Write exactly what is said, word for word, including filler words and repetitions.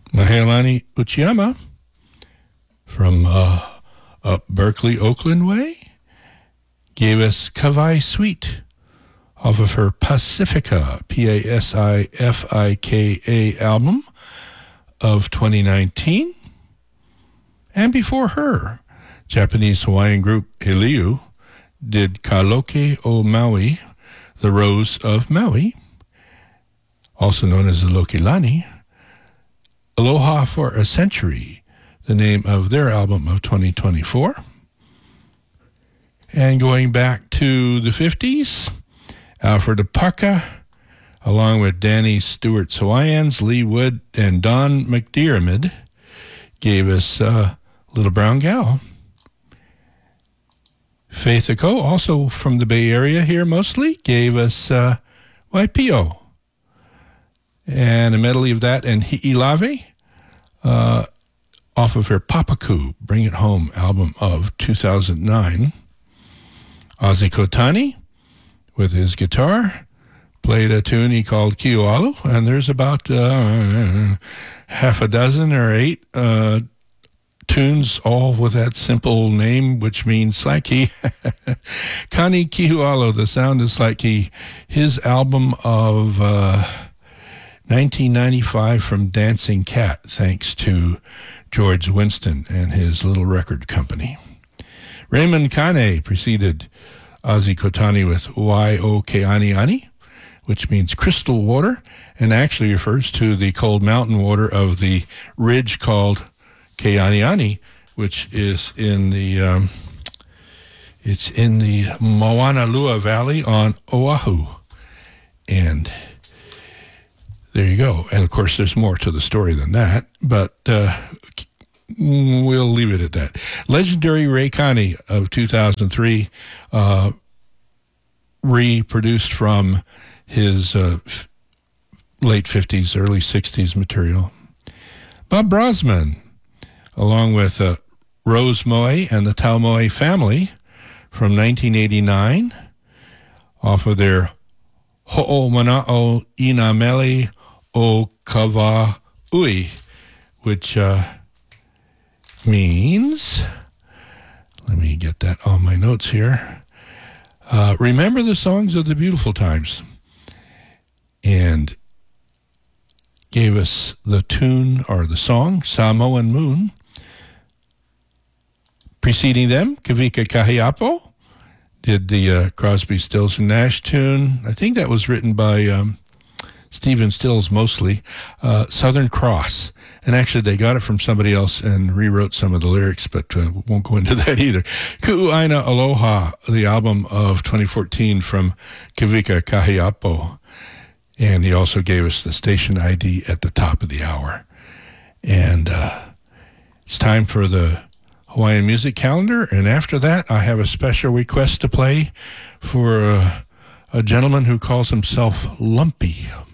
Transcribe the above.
Mahealani Uchiyama from uh, up Berkeley, Oakland way gave us Kawai Sweet off of her Pacifica, P A S I F I K A album of twenty nineteen. And before her, Japanese Hawaiian group Heliu did Kaloke o Maui, the Rose of Maui, also known as the Lokilani. Aloha for a Century, the name of their album of twenty twenty-four. And going back to the fifties, Alfred Apaka, along with Danny Stewart's Hawaiians, Lee Wood, and Don McDiarmid, gave us uh, Little Brown Gal. Faith Eco, also from the Bay Area here mostly, gave us uh, Waipio. And a medley of that and Hi'ilave uh, off of her Papaku, Bring It Home album of two thousand nine. Ozzy Kotani, with his guitar, played a tune he called Ki'oalu, and there's about uh, half a dozen or eight uh, tunes, all with that simple name, which means Slaiki. Kani Ki'oalu, the sound is Slaiki. His album of uh, nineteen ninety-five from Dancing Cat, thanks to George Winston and his little record company. Raymond Kane preceded Ozzy Kotani with Y O K Ani Ani, which means crystal water, and actually refers to the cold mountain water of the ridge called Keaniani, which is in the um, it's in the Maunalua Valley on Oahu. And there you go. And of course, there's more to the story than that, but uh, we'll leave it at that. Legendary Ray Connie of two thousand three, uh, reproduced from his uh, f- late fifties, early sixties material. Bob Brosman, along with uh, Rose Moe and the Taumoe family from nineteen eighty-nine, off of their Ho'o Mana'o Inamele o Kawaui, which uh, means, let me get that on my notes here, uh, remember the songs of the beautiful times, and gave us the tune, or the song, Samoan Moon. Preceding them, Kavika Kahiapo did the uh, Crosby, Stills, and Nash tune. I think that was written by um, Stephen Stills mostly, uh, Southern Cross. And actually, they got it from somebody else and rewrote some of the lyrics, but uh, won't go into that either. Ku'uaina Aloha, the album of twenty fourteen from Kavika Kahiapo. And he also gave us the station I D at the top of the hour. And uh, it's time for the Hawaiian music calendar. And after that, I have a special request to play for uh, a gentleman who calls himself Lumpy.